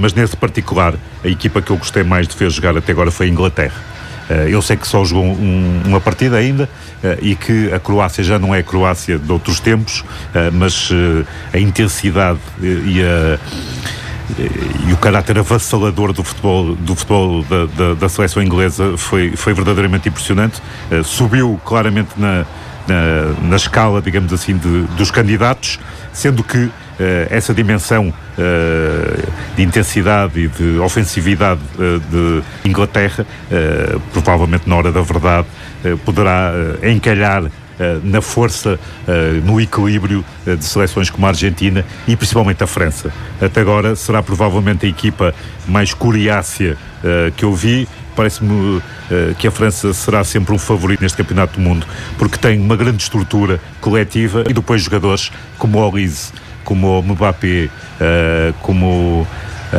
mas nesse particular, a equipa que eu gostei mais de ver jogar até agora foi a Inglaterra. Eu sei que só jogou uma partida ainda e que a Croácia já não é a Croácia de outros tempos, mas a intensidade e o caráter avassalador do futebol da seleção inglesa foi verdadeiramente impressionante. Subiu claramente na escala, digamos assim, dos candidatos, sendo que essa dimensão de intensidade e de ofensividade de Inglaterra, provavelmente na hora da verdade, poderá encalhar na força, no equilíbrio de seleções como a Argentina e principalmente a França. Até agora será provavelmente a equipa mais coriácea que eu vi. Parece-me que a França será sempre um favorito neste campeonato do mundo, porque tem uma grande estrutura coletiva e depois jogadores como o Olise, como o Mbappé, como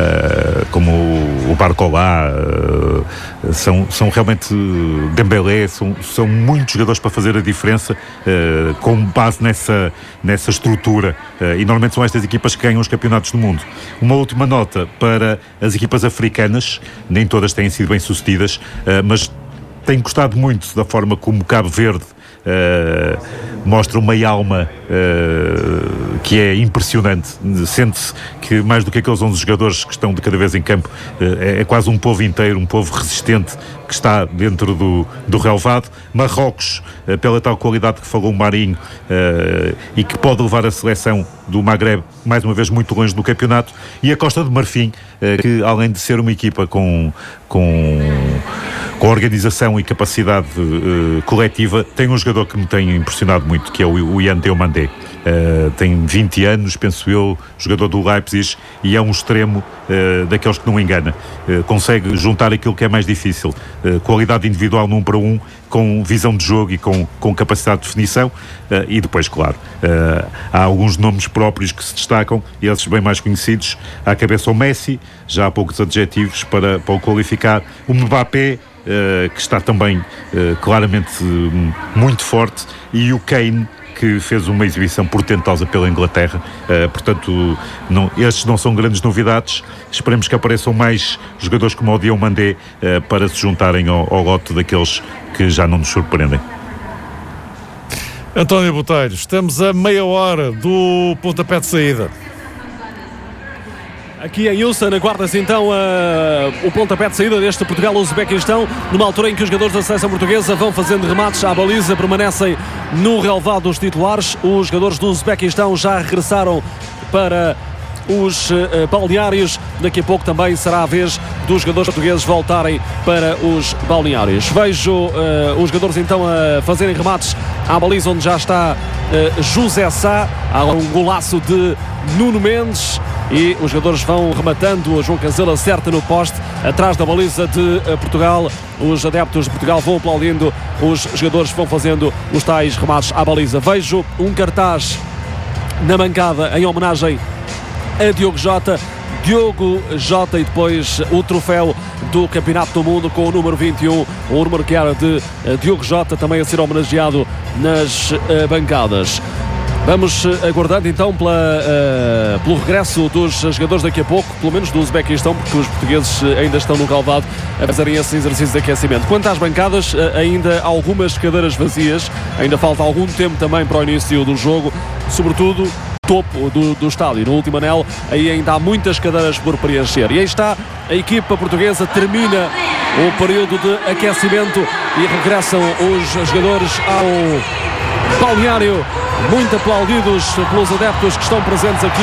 o Barcola, são realmente Dembélé, são muitos jogadores para fazer a diferença, com base nessa estrutura, e normalmente são estas equipas que ganham os campeonatos do mundo. Uma última nota para as equipas africanas, nem todas têm sido bem sucedidas, mas tenho gostado muito da forma como Cabo Verde mostra uma alma que é impressionante. Sente-se que mais do que aqueles 11 jogadores que estão de cada vez em campo, é quase um povo inteiro, um povo resistente que está dentro do relevado. Marrocos, pela tal qualidade que falou o Marinho, e que pode levar a seleção do Magreb mais uma vez muito longe do campeonato, e a Costa de Marfim, que além de ser uma equipa com organização e capacidade coletiva, tem um jogador que me tem impressionado muito, que é o Yan Diomandé. Tem 20 anos, penso eu, jogador do Leipzig, e é um extremo daqueles que não engana. Consegue juntar aquilo que é mais difícil, qualidade individual no 1 para 1, com visão de jogo e com capacidade de definição, e depois, claro, há alguns nomes próprios que se destacam, e esses bem mais conhecidos. À cabeça o Messi, já há poucos adjetivos para o qualificar. O Mbappé, que está também claramente muito forte, e o Kane, que fez uma exibição portentosa pela Inglaterra. Portanto, estes não são grandes novidades. Esperemos que apareçam mais jogadores como o Diomandé para se juntarem ao lote daqueles que já não nos surpreendem. António Botelho, estamos a meia hora do pontapé de saída. Aqui em Houston aguarda-se então o pontapé de saída deste Portugal-Uzbequistão, numa altura em que os jogadores da seleção portuguesa vão fazendo remates à baliza, permanecem no relevado dos titulares. Os jogadores do Uzbequistão já regressaram para os balneários. Daqui a pouco também será a vez dos jogadores portugueses voltarem para os balneários. Vejo os jogadores então a fazerem remates à baliza, onde já está José Sá. Há um golaço de Nuno Mendes e os jogadores vão rematando. A João Cancelo acerta no poste atrás da baliza de Portugal. Os adeptos de Portugal vão aplaudindo, os jogadores vão fazendo os tais remates à baliza. Vejo um cartaz na bancada em homenagem a Diogo Jota e depois o troféu do Campeonato do Mundo com o número 21, o número que era de Diogo Jota, também a ser homenageado nas bancadas. Vamos aguardando então pelo regresso dos jogadores daqui a pouco, pelo menos do Uzbequistão, porque os portugueses ainda estão no relvado a fazerem esse exercício de aquecimento. Quanto às bancadas, ainda há algumas cadeiras vazias, ainda falta algum tempo também para o início do jogo, sobretudo topo do estádio, no último anel, aí ainda há muitas cadeiras por preencher. E aí está, a equipa portuguesa termina o período de aquecimento e regressam os jogadores ao balneário, muito aplaudidos pelos adeptos que estão presentes aqui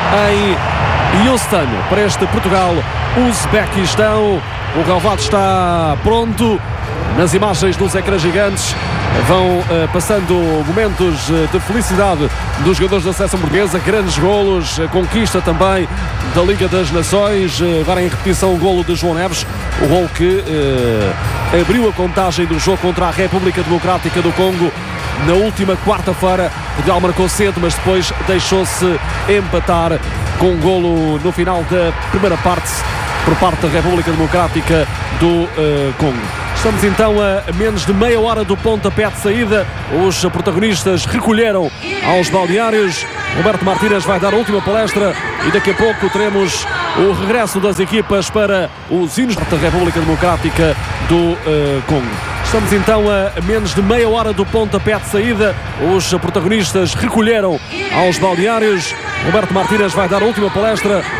em Houston para este Portugal-Uzbequistão. O relvado está pronto. Nas imagens dos ecrãs gigantes vão passando momentos de felicidade dos jogadores da seleção portuguesa, grandes golos, conquista também da Liga das Nações. Agora em repetição o golo de João Neves, o golo que abriu a contagem do jogo contra a República Democrática do Congo na última quarta-feira. Portugal marcou cedo, mas depois deixou-se empatar com um golo no final da primeira parte por parte da República Democrática do Congo. Estamos então a menos de meia hora do pontapé de saída. Os protagonistas recolheram aos balneários. Roberto Martínez vai dar a última palestra e daqui a pouco teremos o regresso das equipas para os hinos da República Democrática do Congo. Estamos então a menos de meia hora do pontapé de saída. Os protagonistas recolheram aos balneários. Roberto Martínez vai dar a última palestra